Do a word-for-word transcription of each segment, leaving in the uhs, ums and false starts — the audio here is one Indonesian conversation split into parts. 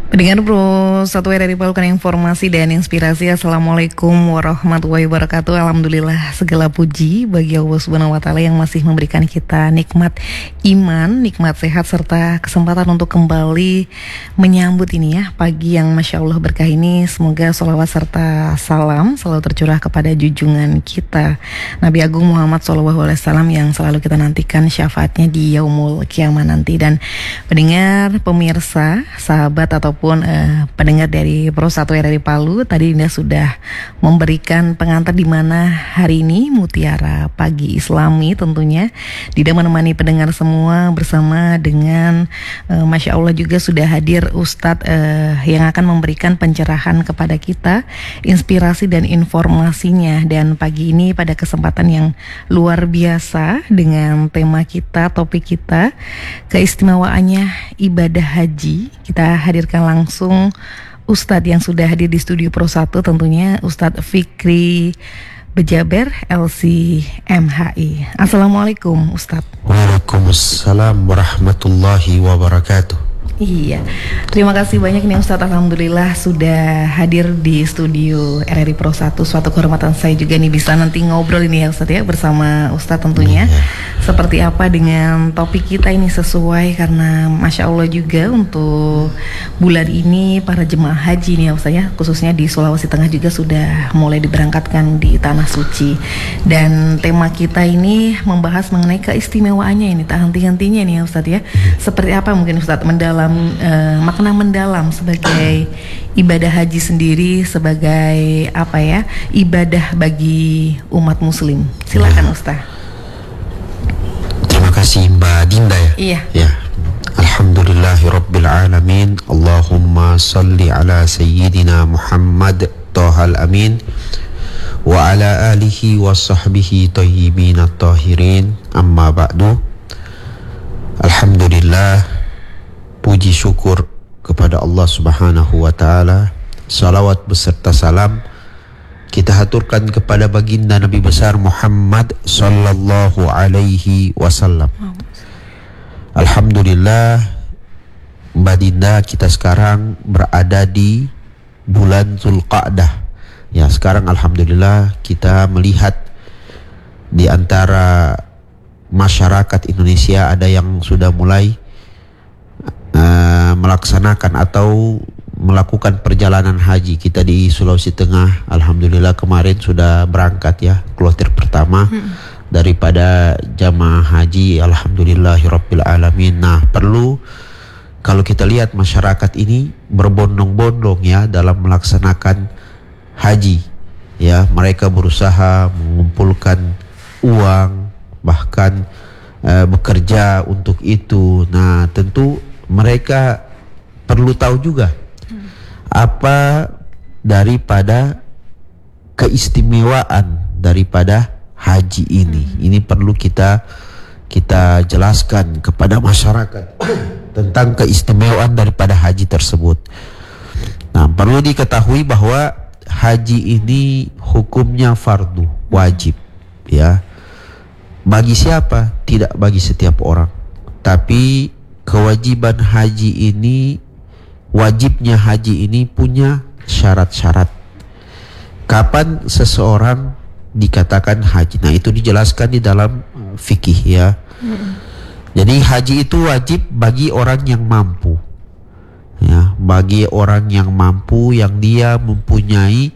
Pendengar Pro satu R R I Palukan informasi dan inspirasi. Assalamualaikum warahmatullahi wabarakatuh. Alhamdulillah segala puji bagi Allah Subhanahu wa taala yang masih memberikan kita nikmat iman, nikmat sehat serta kesempatan untuk kembali menyambut ini ya pagi yang Masya Allah berkah ini. Semoga sholawat serta salam selalu tercurah kepada junjungan kita Nabi Agung Muhammad shallallahu alaihi wasallam yang selalu kita nantikan syafaatnya di yaumul kiamat nanti. Dan pendengar, pemirsa, sahabat atau pun uh, pendengar dari Pro satu R R I Palu, tadi Dinda sudah memberikan pengantar di mana hari ini Mutiara Pagi Islami tentunya. Dinda menemani pendengar semua bersama dengan uh, Masya Allah juga sudah hadir Ustadz uh, yang akan memberikan pencerahan kepada kita, inspirasi dan informasinya. Dan pagi ini pada kesempatan yang luar biasa dengan tema kita, topik kita, keistimewaannya ibadah haji. Kita hadirkan langsung Ustadz yang sudah hadir di studio Pro satu tentunya, Ustadz Fikri Bejaber L C M H I. Assalamualaikum Ustadz. Waalaikumsalam warahmatullahi wabarakatuh. Iya, terima kasih banyak nih Ustadz. Alhamdulillah sudah hadir di studio R R I Pro satu. Suatu kehormatan saya juga nih bisa nanti ngobrol ini ya Ustadz ya bersama Ustadz tentunya. Iya. Seperti apa dengan topik kita ini sesuai karena Masya Allah juga untuk bulan ini para jemaah haji nih ya Ustadz ya, khususnya di Sulawesi Tengah juga sudah mulai diberangkatkan di Tanah Suci. Dan tema kita ini membahas mengenai keistimewaannya ini, tak henti-hentinya nih ya Ustadz ya. Seperti apa mungkin Ustadz mendalam Uh, makna mendalam sebagai ibadah haji sendiri, sebagai apa ya, ibadah bagi umat muslim. Silakan Ustaz. Terima kasih Mbak Dinda ya. Iya. Ya. Alhamdulillahirabbil alamin. Allahumma salli ala sayyidina Muhammad Thahal Amin wa ala alihi wa sahbihi thayyibin at-tahirin. Amma ba'du. Alhamdulillah, puji syukur kepada Allah Subhanahu wa taala. Salawat beserta salam kita haturkan kepada baginda Nabi besar Muhammad sallallahu alaihi wasallam. Alhamdulillah Mbak Dinda, kita sekarang berada di bulan Zulqa'dah. Ya, sekarang alhamdulillah kita melihat di antara masyarakat Indonesia ada yang sudah mulai Uh, melaksanakan atau melakukan perjalanan haji. Kita di Sulawesi Tengah alhamdulillah kemarin sudah berangkat ya, kloter pertama hmm. daripada jamaah haji, alhamdulillahirabbil alamin. Nah, perlu kalau kita lihat masyarakat ini berbondong-bondong ya dalam melaksanakan haji ya, mereka berusaha mengumpulkan uang, bahkan uh, bekerja untuk itu. Nah, tentu mereka perlu tahu juga hmm. apa daripada keistimewaan daripada haji ini. Hmm. Ini perlu kita kita jelaskan kepada masyarakat tentang keistimewaan daripada haji tersebut. Nah, perlu diketahui bahwa haji ini hukumnya fardu, wajib ya. Bagi siapa? Tidak bagi setiap orang. Tapi kewajiban haji ini, wajibnya haji ini punya syarat-syarat. Kapan seseorang dikatakan haji? Nah, itu dijelaskan di dalam fikih ya. Hmm. Jadi haji itu wajib bagi orang yang mampu. Ya, bagi orang yang mampu, yang dia mempunyai,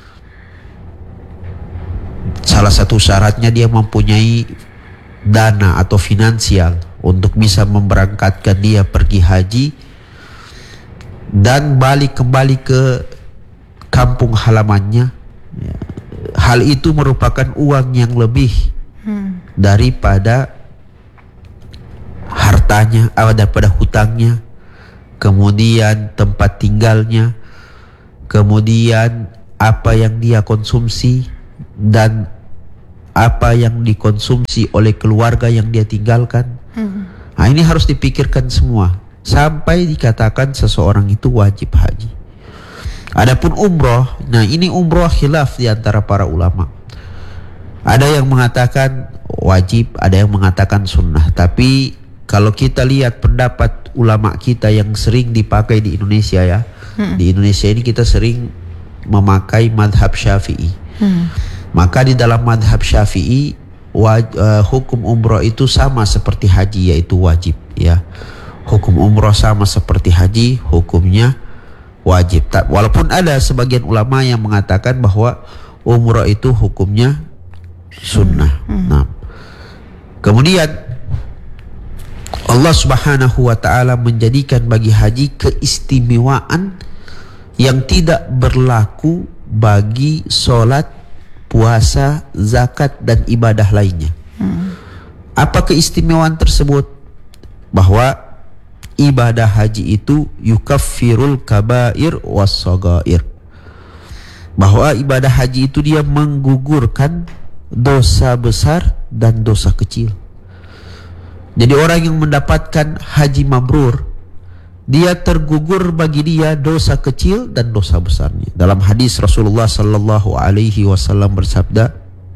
salah satu syaratnya dia mempunyai dana atau finansial untuk bisa memberangkatkan dia pergi haji dan balik kembali ke kampung halamannya. Hal itu merupakan uang yang lebih hmm. daripada hartanya, atau daripada hutangnya, kemudian tempat tinggalnya, kemudian apa yang dia konsumsi dan apa yang dikonsumsi oleh keluarga yang dia tinggalkan. Hmm. Nah, ini harus dipikirkan semua sampai dikatakan seseorang itu wajib haji. Adapun umroh, nah ini umroh khilaf di antara para ulama. Ada yang mengatakan wajib, ada yang mengatakan sunnah. Tapi kalau kita lihat pendapat pendapat ulama kita yang sering dipakai di Indonesia ya. Hmm. Di Indonesia ini kita sering memakai madhab Syafi'i. Hmm. Maka di dalam madhab Syafi'i waj, uh, hukum umroh itu sama seperti haji, yaitu wajib ya. Hukum umroh sama seperti haji, hukumnya wajib. Walaupun ada sebagian ulama yang mengatakan bahwa umroh itu hukumnya sunnah. Hmm. Nah, kemudian Allah Subhanahu wa ta'ala menjadikan bagi haji keistimewaan yang tidak berlaku bagi sholat, puasa, zakat, dan ibadah lainnya. Hmm. Apa keistimewaan tersebut? Bahwa ibadah haji itu yukaffirul kabair was shagair. Bahwa ibadah haji itu dia menggugurkan dosa besar dan dosa kecil. Jadi orang yang mendapatkan haji mabrur, dia tergugur bagi dia dosa kecil dan dosa besarnya. Dalam hadis Rasulullah sallallahu alaihi wasallam bersabda,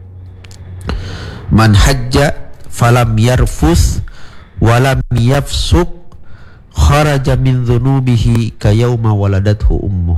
"Man hajja falam yarfuth walam yafsuq kharaja min dhunubihi kayauma waladathu ummuh."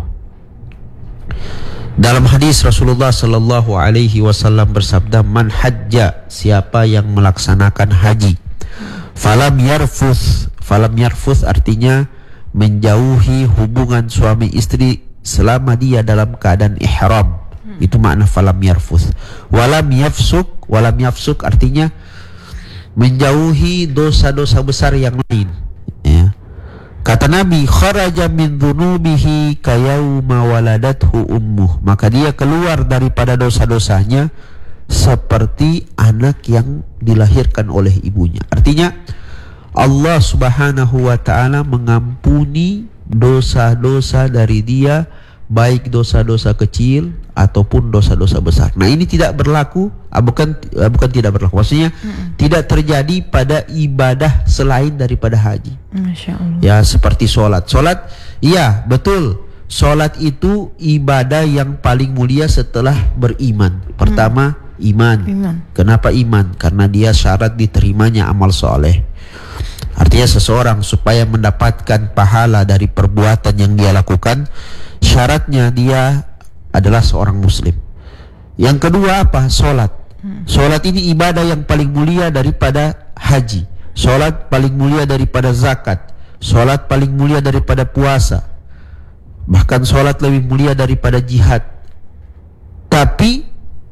Dalam hadis Rasulullah sallallahu alaihi wasallam bersabda, "Man hajja," siapa yang melaksanakan haji, falam yarfuth, falam yarfuth artinya menjauhi hubungan suami istri selama dia dalam keadaan ihram. Hmm. Itu makna falam yarfuth. Walam yafsuk, walam yafsuk artinya menjauhi dosa-dosa besar yang lain. Ya. Kata Nabi, kharaja min dhunubihi kayauma waladathu ummuh. Maka dia keluar daripada dosa-dosanya seperti anak yang dilahirkan oleh ibunya. Artinya Allah Subhanahu wa ta'ala mengampuni dosa-dosa dari dia, baik dosa-dosa kecil ataupun dosa-dosa besar. Nah, ini tidak berlaku, ah, bukan ah, bukan tidak berlaku. Maksudnya hmm. tidak terjadi pada ibadah selain daripada haji. Masya Allah. Ya, seperti sholat. Sholat, iya betul. Sholat itu ibadah yang paling mulia setelah beriman. Pertama, hmm. Iman. iman. Kenapa iman? Karena dia syarat diterimanya amal soleh. Artinya seseorang supaya mendapatkan pahala dari perbuatan yang dia lakukan, syaratnya dia adalah seorang muslim. Yang kedua apa? Sholat. Sholat ini ibadah yang paling mulia daripada haji. Sholat paling mulia daripada zakat. Sholat paling mulia daripada puasa. Bahkan sholat lebih mulia daripada jihad. Tapi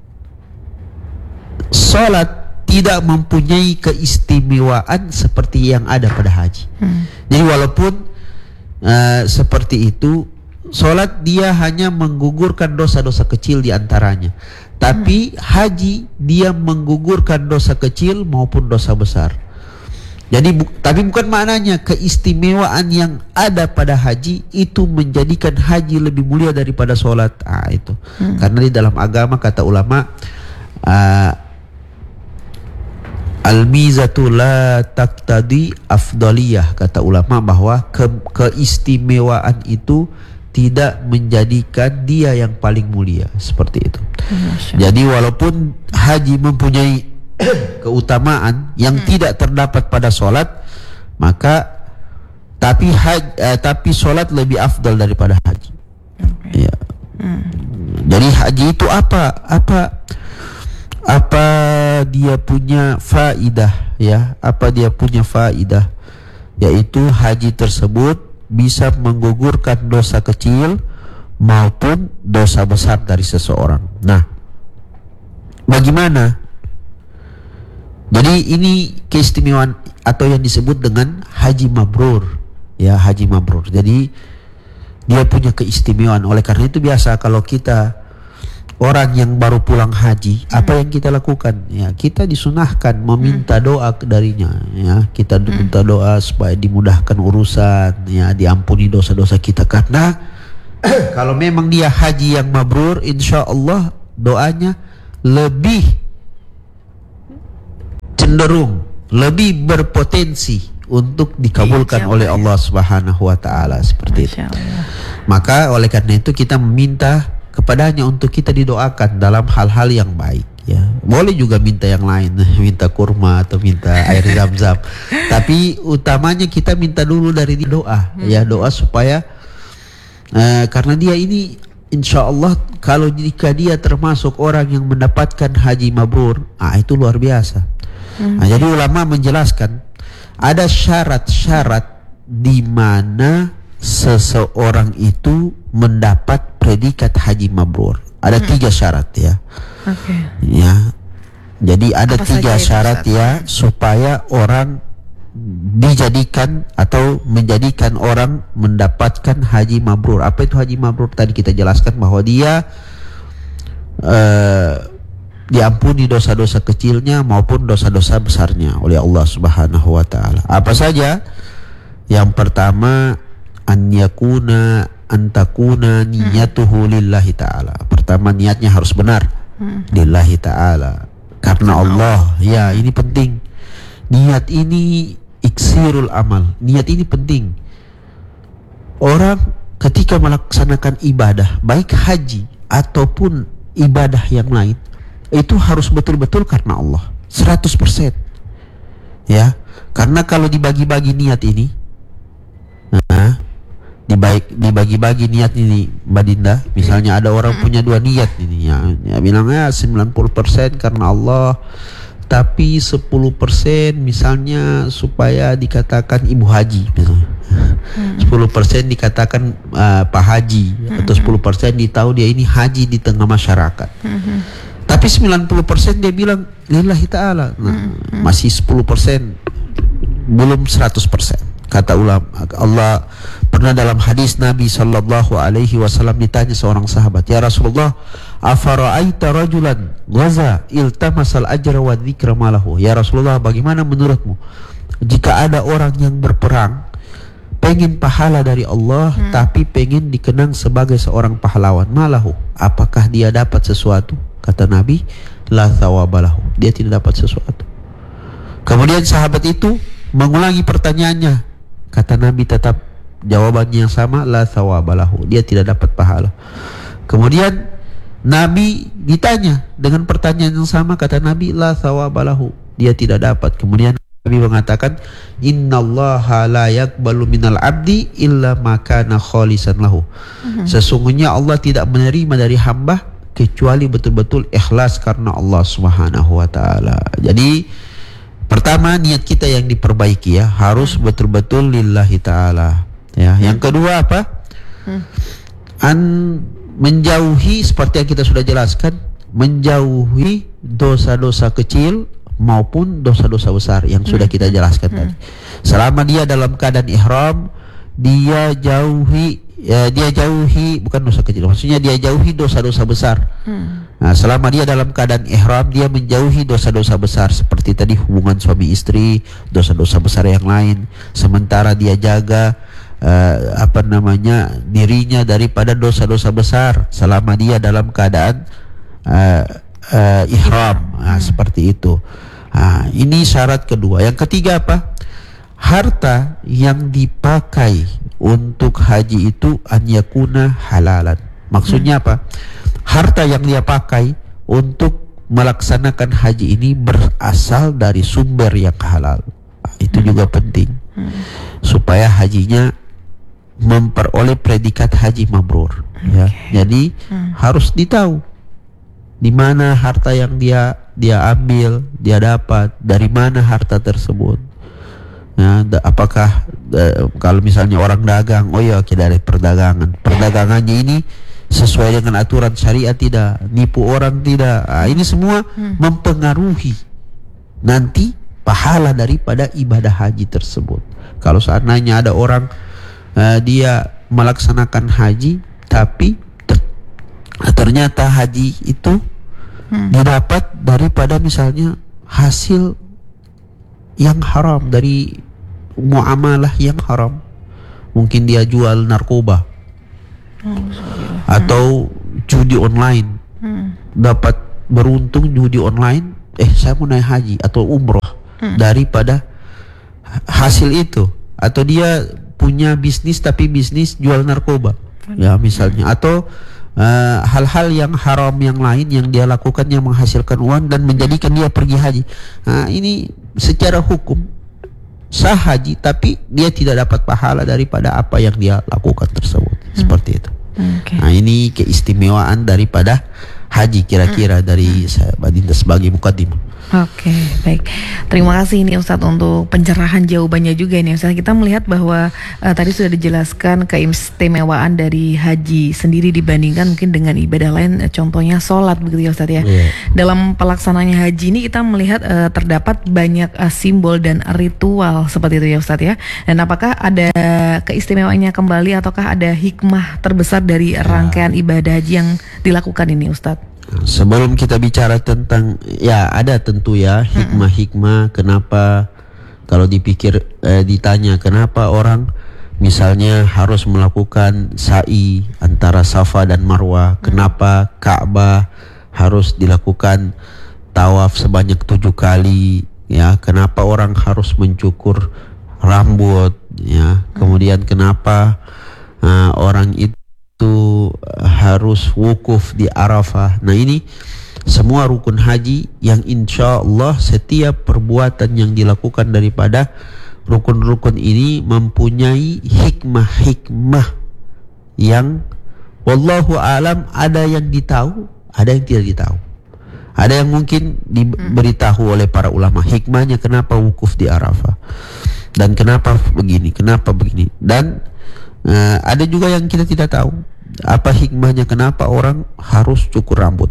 sholat tidak mempunyai keistimewaan seperti yang ada pada haji. Hmm. Jadi walaupun uh, seperti itu, sholat dia hanya menggugurkan dosa-dosa kecil diantaranya. Tapi hmm. haji dia menggugurkan dosa kecil maupun dosa besar. Jadi bu tapi bukan maknanya keistimewaan yang ada pada haji itu menjadikan haji lebih mulia daripada sholat. Ah, itu. Hmm. Karena di dalam agama kata ulama, uh, al-mizatu la taqtadi afdaliyah, kata ulama bahwa ke keistimewaan itu tidak menjadikan dia yang paling mulia, seperti itu. Jadi walaupun haji mempunyai keutamaan yang hmm. tidak terdapat pada sholat, maka tapi haji, eh, tapi sholat lebih afdal daripada haji. Okay. Ya. Hmm. Jadi haji itu apa? Apa? Apa dia punya faidah, ya? Apa dia punya faidah? Yaitu haji tersebut bisa menggugurkan dosa kecil maupun dosa besar dari seseorang. Nah, bagaimana? Jadi ini keistimewaan atau yang disebut dengan haji mabrur, ya, haji mabrur. Jadi dia punya keistimewaan. Oleh karena itu biasa kalau kita orang yang baru pulang haji, hmm. apa yang kita lakukan? Ya, kita disunahkan meminta hmm. doa darinya. Ya, kita hmm. minta doa supaya dimudahkan urusan, ya, diampuni dosa-dosa kita. Karena kalau memang dia haji yang mabrur, insya Allah doanya lebih cenderung, lebih berpotensi untuk dikabulkan oleh Allah Subhanahu wa taala, seperti itu. Maka oleh karena itu kita meminta kepadanya untuk kita didoakan dalam hal-hal yang baik, ya. Boleh juga minta yang lain, minta kurma atau minta air zam-zam. Tapi utamanya kita minta dulu dari dia doa, hmm. ya doa supaya uh, karena dia ini insya Allah kalau jika dia termasuk orang yang mendapatkan haji mabrur, ah itu luar biasa. Hmm. Nah, jadi ulama menjelaskan ada syarat-syarat di mana seseorang itu mendapat predikat haji mabrur. Ada hmm. tiga syarat ya. Okay. Ya. Jadi ada apa tiga syarat ya supaya orang dijadikan atau menjadikan orang mendapatkan haji mabrur. Apa itu haji mabrur? Tadi kita jelaskan bahwa dia uh, diampuni dosa-dosa kecilnya maupun dosa-dosa besarnya oleh Allah Subhanahu wa taala. Apa saja? Yang pertama, an yakuna antakuna niyatuhu lillahi ta'ala. Pertama, niatnya harus benar hmm. lillahi ta'ala, karena Allah. Ya, ini penting. Niat ini iksirul amal. Niat ini penting. Orang ketika melaksanakan ibadah, baik haji ataupun ibadah yang lain, itu harus betul-betul karena Allah, seratus persen. Ya, karena kalau dibagi-bagi niat ini, nah, dibaik dibagi-bagi niat ini Mbak Dinda, misalnya ada orang punya dua niat ini ya, ya bilangnya sembilan puluh persen karena Allah, tapi sepuluh persen misalnya supaya dikatakan ibu haji misalnya. Hmm. sepuluh persen dikatakan uh, Pak Haji, hmm. atau sepuluh persen ditahu dia ini haji di tengah masyarakat. Hmm. Tapi sembilan puluh persen dia bilang lillahi ta'ala. Nah, hmm. masih sepuluh persen belum seratus persen. Kata ulama, Allah pernah dalam hadis Nabi sallallahu alaihi wasallam ditanya seorang sahabat, "Ya Rasulullah, afara'aita rajulan ghaza iltamasal ajra wa dzikra malahu?" Ya Rasulullah, bagaimana menurutmu jika ada orang yang berperang pengen pahala dari Allah, hmm. tapi pengen dikenang sebagai seorang pahlawan, malahu, apakah dia dapat sesuatu? Kata Nabi, la thawabalahu, dia tidak dapat sesuatu. Kemudian sahabat itu mengulangi pertanyaannya. Kata Nabi tetap jawabannya yang sama, la thawabalahu, dia tidak dapat pahala. Kemudian Nabi ditanya dengan pertanyaan yang sama, kata Nabi, la thawabalahu, dia tidak dapat. Kemudian Nabi mengatakan, innallaha la yaqbalu minal abdi illa ma kana khalisan lahu. Uh-huh. Sesungguhnya Allah tidak menerima dari hamba kecuali betul-betul ikhlas karena Allah Subhanahu wa taala. Jadi pertama, niat kita yang diperbaiki ya, harus betul-betul lillahi ta'ala ya. Yang kedua apa? Hmm. An menjauhi, seperti yang kita sudah jelaskan, menjauhi dosa-dosa kecil maupun dosa-dosa besar yang hmm. sudah kita jelaskan hmm. tadi. Selama dia dalam keadaan ihram, dia jauhi ya, dia jauhi bukan dosa kecil, maksudnya dia jauhi dosa-dosa besar. Hmm. Nah, selama dia dalam keadaan ihram, dia menjauhi dosa-dosa besar seperti tadi hubungan suami istri, dosa-dosa besar yang lain. Sementara dia jaga uh, apa namanya dirinya daripada dosa-dosa besar selama dia dalam keadaan uh, uh, ihram. Nah, hmm. seperti itu. Nah, ini syarat kedua. Yang ketiga apa? Harta yang dipakai untuk haji itu an yakuna halalan. Maksudnya hmm. apa? Harta yang dia pakai untuk melaksanakan haji ini berasal dari sumber yang halal. Itu hmm. juga penting. Hmm. Supaya hajinya memperoleh predikat haji mabrur. Okay. Ya. Jadi hmm. harus ditahu di mana harta yang dia dia ambil, dia dapat, dari mana harta tersebut. Ya, apakah uh, kalau misalnya orang dagang, oh ya okay, dari perdagangan, perdagangannya ini sesuai dengan aturan syariat tidak, nipu orang tidak. Nah, ini semua hmm. mempengaruhi nanti pahala daripada ibadah haji tersebut. Kalau seandainya ada orang uh, dia melaksanakan haji tapi ter ternyata haji itu hmm. didapat daripada misalnya hasil yang haram, dari muamalah yang haram, mungkin dia jual narkoba oh, atau judi online, hmm. dapat beruntung judi online, eh saya mau naik haji atau umroh hmm. daripada hasil itu. Atau dia punya bisnis tapi bisnis jual narkoba hmm. ya misalnya, atau uh, hal-hal yang haram yang lain yang dia lakukan yang menghasilkan uang dan menjadikan dia pergi haji. Nah, ini secara hukum sah haji, tapi dia tidak dapat pahala daripada apa yang dia lakukan tersebut. Hmm. Seperti itu. Okay. Nah, ini keistimewaan daripada haji kira-kira hmm. dari saya Badinda sebagai mukadimah. Oke, okay, baik. Terima kasih ini Ustadz untuk pencerahan jawabannya juga ini Ustadz. Kita melihat bahwa uh, tadi sudah dijelaskan keistimewaan dari haji sendiri dibandingkan mungkin dengan ibadah lain, contohnya sholat begitu ya Ustadz ya. Yeah. Dalam pelaksananya haji ini kita melihat uh, terdapat banyak uh, simbol dan ritual seperti itu ya Ustadz ya. Dan apakah ada keistimewaannya kembali ataukah ada hikmah terbesar dari yeah. rangkaian ibadah haji yang dilakukan ini Ustadz? Sebelum kita bicara tentang, ya ada tentu ya hikmah-hikmah kenapa kalau dipikir eh, ditanya kenapa orang misalnya harus melakukan sa'i antara Safa dan Marwah, kenapa Ka'bah harus dilakukan tawaf sebanyak tujuh kali, ya kenapa orang harus mencukur rambut, ya kemudian kenapa uh, orang itu itu harus wukuf di Arafah. Nah, ini semua rukun haji yang insya Allah setiap perbuatan yang dilakukan daripada rukun-rukun ini mempunyai hikmah-hikmah yang wallahu alam, ada yang ditahu, ada yang tidak ditahu. Ada yang mungkin diberitahu oleh para ulama hikmahnya kenapa wukuf di Arafah dan kenapa begini, kenapa begini, dan Uh, ada juga yang kita tidak tahu apa hikmahnya kenapa orang harus cukur rambut,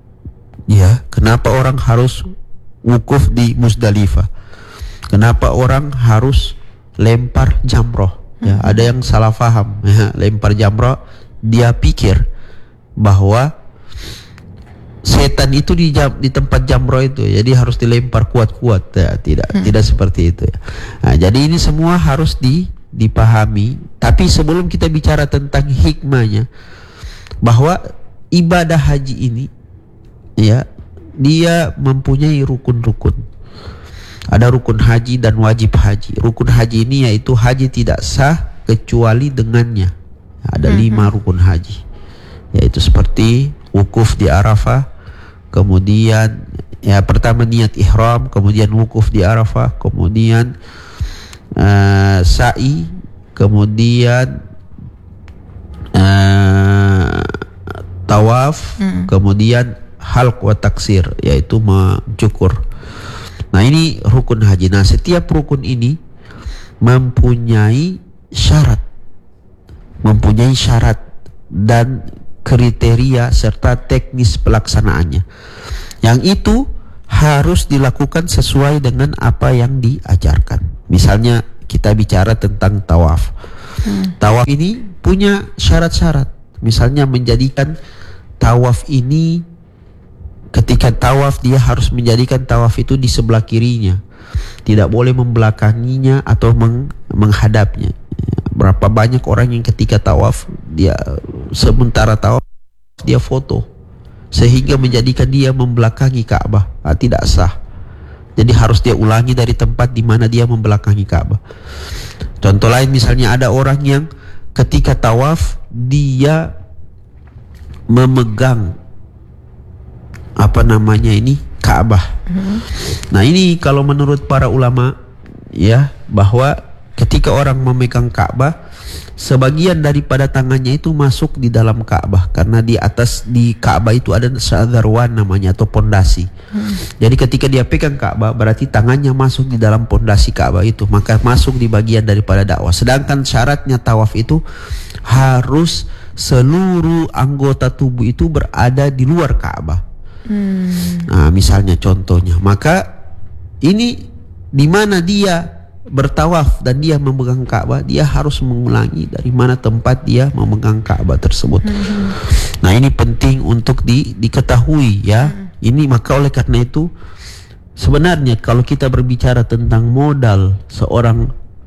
ya kenapa orang harus wukuf di Musdalifah, kenapa orang harus lempar jamroh, ya ada yang salah faham, ya, lempar jamroh dia pikir bahwa setan itu di jam, di tempat jamroh itu, jadi harus dilempar kuat-kuat, ya, tidak hmm. tidak seperti itu ya. Nah, jadi ini semua harus di dipahami. Tapi sebelum kita bicara tentang hikmahnya, bahwa ibadah haji ini ya dia mempunyai rukun-rukun. Ada rukun haji dan wajib haji. Rukun haji ini yaitu haji tidak sah kecuali dengannya. Ada mm-hmm. lima rukun haji, yaitu seperti wukuf di Arafah, kemudian ya pertama niat ihram, kemudian wukuf di Arafah, kemudian Uh, sa'i, kemudian uh, tawaf, hmm. kemudian halq wa taksir, yaitu mencukur. Nah, ini rukun haji. Nah, setiap rukun ini mempunyai syarat, mempunyai syarat dan kriteria serta teknis pelaksanaannya, yang itu harus dilakukan sesuai dengan apa yang diajarkan. Misalnya kita bicara tentang tawaf. Hmm. Tawaf ini punya syarat-syarat. Misalnya menjadikan tawaf ini, ketika tawaf dia harus menjadikan tawaf itu di sebelah kirinya, tidak boleh membelakanginya atau meng menghadapnya. Berapa banyak orang yang ketika tawaf dia sementara tawaf dia foto, sehingga menjadikan dia membelakangi Ka'bah. Nah, tidak sah. Jadi harus dia ulangi dari tempat di mana dia membelakangi Ka'bah. Contoh lain misalnya ada orang yang ketika tawaf dia memegang apa namanya ini Ka'bah. Mm-hmm. Nah, ini kalau menurut para ulama ya, bahwa ketika orang memegang Ka'bah, sebagian daripada tangannya itu masuk di dalam Ka'bah, karena di atas di Ka'bah itu ada sadarwan namanya, atau pondasi. Hmm. Jadi ketika dia pegang Ka'bah berarti tangannya masuk di dalam pondasi Ka'bah itu, maka masuk di bagian daripada dakwah. Sedangkan syaratnya tawaf itu harus seluruh anggota tubuh itu berada di luar Ka'bah. Hmm. Nah, misalnya contohnya, maka ini di mana dia bertawaf dan dia memegang Ka'bah, dia harus mengulangi dari mana tempat dia memegang Ka'bah tersebut. Hmm. Nah, ini penting untuk di, diketahui ya. Hmm. Ini maka oleh karena itu sebenarnya kalau kita berbicara tentang modal seorang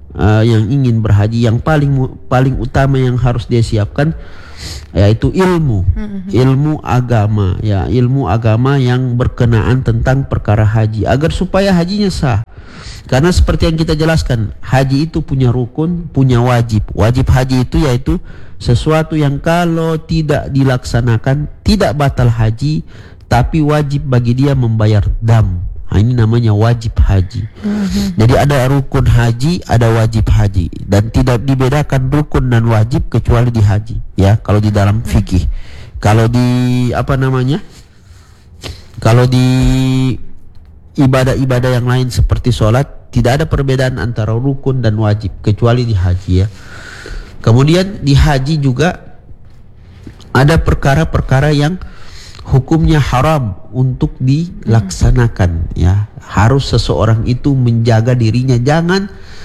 uh, yang ingin berhaji, yang paling paling utama yang harus dia siapkan yaitu ilmu, mm-hmm. ilmu agama, ya ilmu agama yang berkenaan tentang perkara haji, agar supaya hajinya sah. Karena seperti yang kita jelaskan, haji itu punya rukun, punya wajib. Wajib haji itu yaitu sesuatu yang kalau tidak dilaksanakan tidak batal haji, tapi wajib bagi dia membayar dam. Nah, ini namanya wajib haji. Mm-hmm. Jadi ada rukun haji, ada wajib haji, dan tidak dibedakan rukun dan wajib kecuali di haji. Ya, kalau di dalam fikih. Mm-hmm. Kalau di apa namanya? Kalau di ibadah-ibadah yang lain seperti sholat, tidak ada perbedaan antara rukun dan wajib kecuali di haji, ya. Kemudian di haji juga ada perkara-perkara yang hukumnya haram untuk dilaksanakan, ya. Harus seseorang itu menjaga dirinya, jangan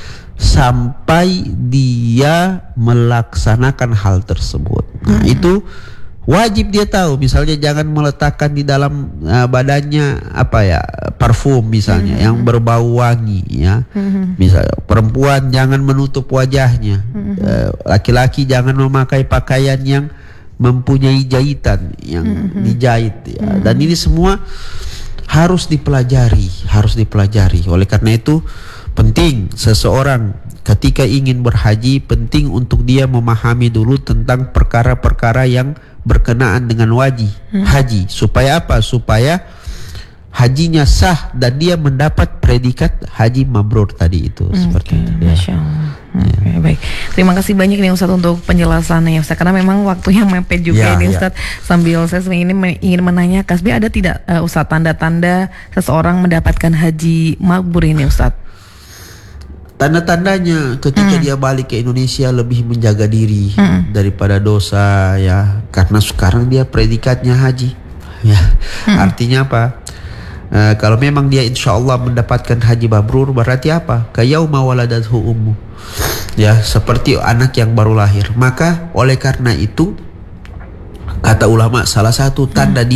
sampai dia melaksanakan hal tersebut. Nah, hmm. itu wajib dia tahu. Misalnya jangan meletakkan di dalam uh, badannya apa ya, parfum misalnya, hmm. yang berbau wangi, ya. Hmm. Misalnya perempuan jangan menutup wajahnya, hmm. uh, laki-laki jangan memakai pakaian yang mempunyai jahitan yang mm-hmm. dijahit, ya. Mm-hmm. Dan ini semua harus dipelajari, harus dipelajari. Oleh karena itu penting seseorang ketika ingin berhaji, penting untuk dia memahami dulu tentang perkara-perkara yang berkenaan dengan wajib mm-hmm. haji, supaya apa? Supaya hajinya sah dan dia mendapat predikat haji mabrur tadi itu. Okay. Seperti itu, ya. Masya Allah. Oke, okay, baik. Terima kasih banyak nih Ustadz untuk penjelasannya, Ustadz. Karena memang waktunya mepet juga, ya, ini Ustadz. Ya. Sambil saya ingin ingin menanya, Kasbi, ada tidak uh, Ustadz tanda-tanda seseorang mendapatkan haji mabrur ini, Ustadz? Tanda-tandanya ketika hmm. dia balik ke Indonesia lebih menjaga diri hmm. daripada dosa, ya. Karena sekarang dia predikatnya haji, ya. Hmm. Artinya apa? Uh, kalau memang dia insya Allah mendapatkan haji mabrur, berarti apa? Kayauma waladathu ummu, ya, seperti anak yang baru lahir. Maka oleh karena itu kata ulama, salah satu tanda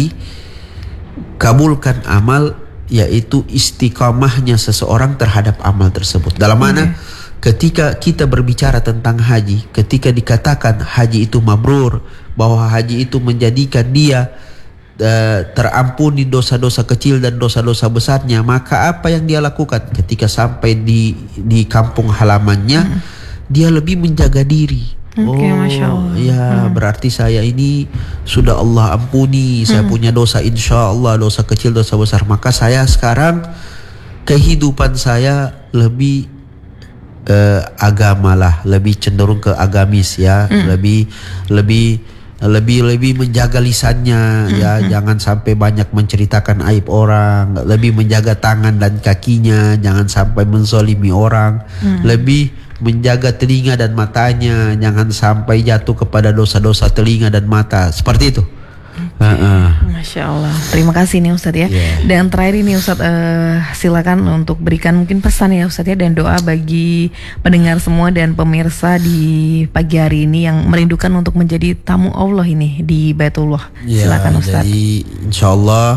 dikabulkan amal yaitu istiqamahnya seseorang terhadap amal tersebut. Dalam mana hmm. ketika kita berbicara tentang haji, ketika dikatakan haji itu mabrur, bahwa haji itu menjadikan dia Uh, terampuni dosa-dosa kecil dan dosa-dosa besarnya, maka apa yang dia lakukan ketika sampai di di kampung halamannya, hmm. dia lebih menjaga diri. Okay, oh, Masya Allah. Ya, hmm. berarti saya ini sudah Allah ampuni, saya hmm. punya dosa insya Allah, dosa kecil, dosa besar. Maka saya sekarang kehidupan saya lebih uh, agamalah, lebih cenderung ke agamis, ya, hmm. lebih lebih lebih lebih menjaga lisannya, mm-hmm. ya, jangan sampai banyak menceritakan aib orang, lebih menjaga tangan dan kakinya, jangan sampai menzalimi orang, mm-hmm. lebih menjaga telinga dan matanya, jangan sampai jatuh kepada dosa-dosa telinga dan mata, seperti itu. Okay. Uh-uh. Masya Allah. Terima kasih nih Ustadz, ya. Yeah. Dan terakhir ini Ustadz, uh, silakan untuk berikan mungkin pesan ya Ustadz, ya, dan doa bagi pendengar semua dan pemirsa di pagi hari ini yang merindukan untuk menjadi tamu Allah ini di Baitullah. Yeah, silakan Ustadz. Jadi insya Allah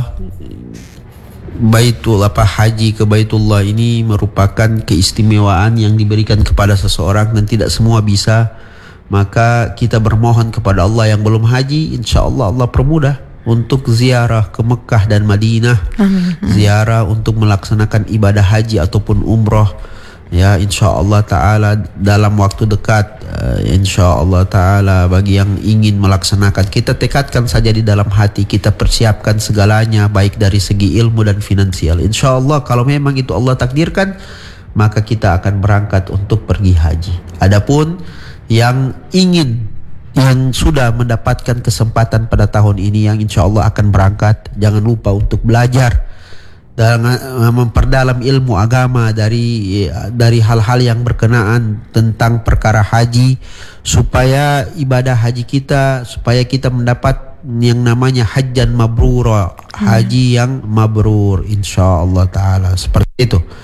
Baitul apa haji ke Baitullah ini merupakan keistimewaan yang diberikan kepada seseorang dan tidak semua bisa. Maka kita bermohon kepada Allah yang belum haji, insya Allah Allah permudah untuk ziarah ke Mekah dan Madinah. Amin. Ziarah untuk melaksanakan ibadah haji ataupun umroh, ya, insya Allah Ta'ala dalam waktu dekat. uh, Insya Allah Ta'ala bagi yang ingin melaksanakan, kita tekadkan saja di dalam hati, kita persiapkan segalanya baik dari segi ilmu dan finansial. Insya Allah kalau memang itu Allah takdirkan, maka kita akan berangkat untuk pergi haji. Adapun yang ingin, yang sudah mendapatkan kesempatan pada tahun ini, yang insya Allah akan berangkat, jangan lupa untuk belajar dan memperdalam ilmu agama dari dari hal-hal yang berkenaan tentang perkara haji, supaya ibadah haji kita, supaya kita mendapat yang namanya hajjan mabrur, haji yang mabrur, insya Allah Ta'ala, seperti itu.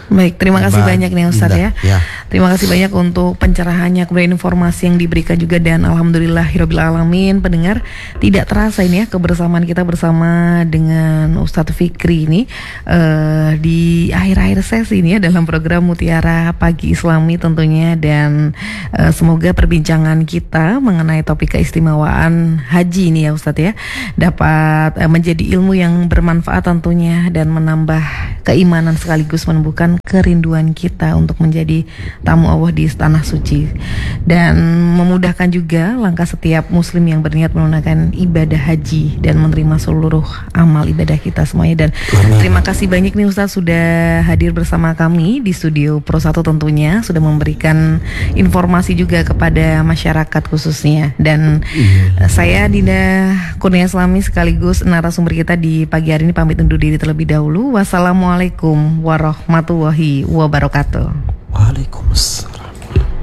Baik, terima kasih banyak nih Ustadz ya. ya. Terima kasih banyak untuk pencerahannya, kemudian informasi yang diberikan juga, dan alhamdulillahirabbil alamin pendengar, tidak terasa ini ya kebersamaan kita bersama dengan Ustadz Fikri ini uh, di akhir-akhir sesi ini ya dalam program Mutiara Pagi Islami tentunya, dan uh, semoga perbincangan kita mengenai topik keistimewaan haji ini ya Ustadz ya dapat uh, menjadi ilmu yang bermanfaat tentunya, dan menambah keimanan sekaligus menumbuhkan kerinduan kita untuk menjadi tamu Allah di tanah suci, dan memudahkan juga langkah setiap muslim yang berniat menunaikan ibadah haji dan menerima seluruh amal ibadah kita semuanya. Dan terima kasih banyak nih Ustaz sudah hadir bersama kami di studio Pro satu tentunya, sudah memberikan informasi juga kepada masyarakat khususnya. Dan uh, saya Dinda Kurnia Islami sekaligus narasumber kita di pagi hari ini pamit undur diri terlebih dahulu. Wassalamualaikum warahmatullahi wabarakatuh. Waalaikumsalam.